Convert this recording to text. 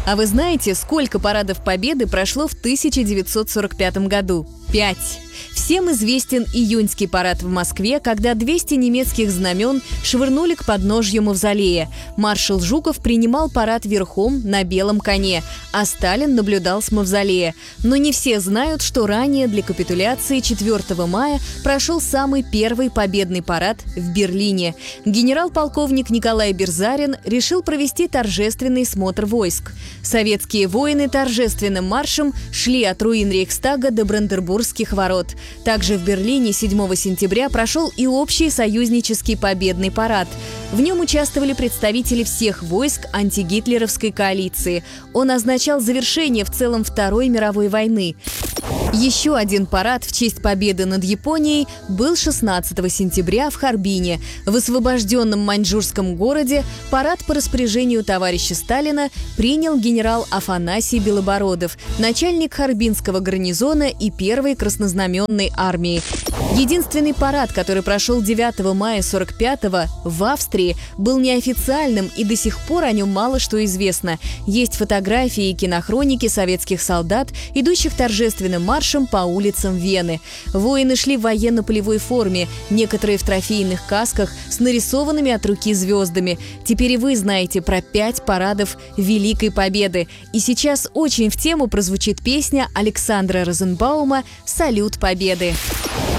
А вы знаете, сколько парадов Победы прошло в 1945 году? 5. Всем известен июньский парад в Москве, когда 200 немецких знамен швырнули к подножью Мавзолея. Маршал Жуков принимал парад верхом на белом коне, а Сталин наблюдал с Мавзолея. Но не все знают, что ранее для капитуляции 4 мая прошел самый первый победный парад в Берлине. Генерал-полковник Николай Берзарин решил провести торжественный смотр войск. Советские воины торжественным маршем шли от руин Рейхстага до Бранденбургских ворот. Также в Берлине 7 сентября прошел и общий союзнический победный парад. В нем участвовали представители всех войск антигитлеровской коалиции. Он означал завершение в целом Второй мировой войны. Еще один парад в честь победы над Японией был 16 сентября в Харбине. В освобожденном маньчжурском городе парад по распоряжению товарища Сталина принял генерал Афанасий Белобородов, начальник Харбинского гарнизона и первой краснознаменной армии. Единственный парад, который прошел 9 мая 45-го в Австрии, был неофициальным, и до сих пор о нем мало что известно. Есть фотографии и кинохроники советских солдат, идущих торжественным маршем по улицам Вены. Воины шли в военно-полевой форме, некоторые в трофейных касках с нарисованными от руки звездами. Теперь и вы знаете про 5 парадов Великой Победы. И сейчас очень в тему прозвучит песня Александра Розенбаума «Салют Победы».